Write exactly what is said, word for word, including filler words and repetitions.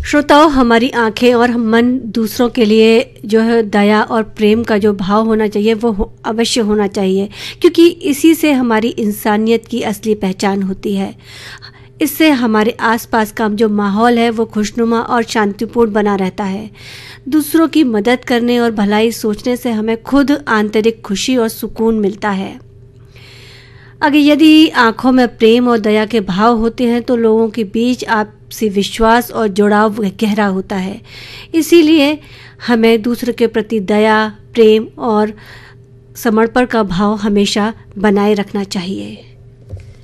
श्रोताओं, हमारी आंखें और मन दूसरों के लिए जो है दया और प्रेम का जो भाव होना चाहिए वो हो, अवश्य होना चाहिए, क्योंकि इसी से हमारी इंसानियत की असली पहचान होती है। इससे हमारे आसपास का जो माहौल है वो खुशनुमा और शांतिपूर्ण बना रहता है। दूसरों की मदद करने और भलाई सोचने से हमें खुद आंतरिक खुशी और सुकून मिलता है। अगर यदि आंखों में प्रेम और दया के भाव होते हैं तो लोगों के बीच आपसी विश्वास और जुड़ाव गहरा होता है। इसीलिए हमें दूसरे के प्रति दया, प्रेम और समर्पण का भाव हमेशा बनाए रखना चाहिए।